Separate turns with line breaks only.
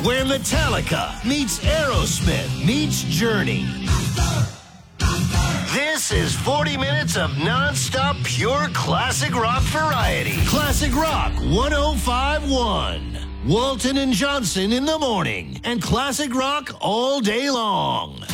where Metallica meets Aerosmith meets Journey. This is 40 minutes of non-stop pure classic rock variety. Classic Rock 105.1. Walton and Johnson in the morning, and classic rock all day long.